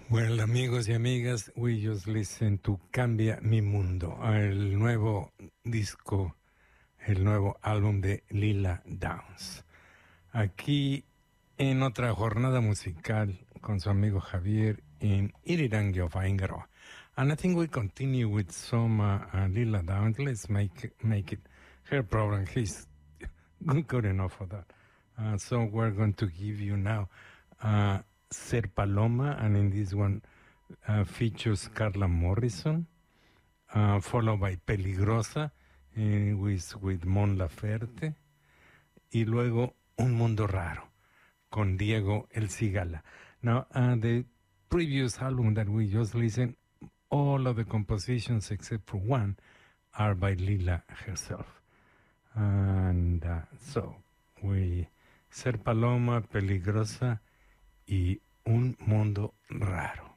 Well, amigos y amigas, we just listen to Cambia Mi Mundo, el nuevo disco, el nuevo álbum de Lila Downs. Aquí en otra jornada musical con su amigo Javier en Iriranguio Faingaro. And I think we continue with some Lila Downs. Let's make it her program. He's good enough for that. So we're going to give you now Ser Paloma, and in this one features Carla Morrison, followed by Peligrosa with Mon Laferte, y luego Un Mundo Raro con Diego El Cigala. Now, the previous album that we just listened, all of the compositions except for one are by Lila herself. And so, we Ser Paloma, Peligrosa y Un Mundo Raro.